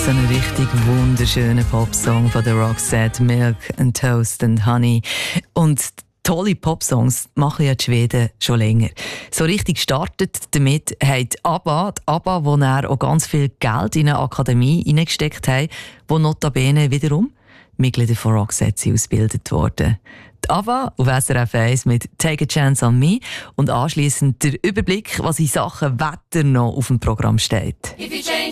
So ein richtig wunderschöner Popsong von der Roxette, Milk and Toast and Honey. Und tolle Popsongs machen ja die Schweden schon länger. So richtig gestartet damit hat ABBA, wo er auch ganz viel Geld in eine Akademie hineingesteckt hat, wo notabene wiederum Mitglieder von Roxette ausgebildet wurden. Die ABBA auf SRF 1 mit «Take a Chance on Me» und anschliessend der Überblick, was in Sachen Wetter noch auf dem Programm steht.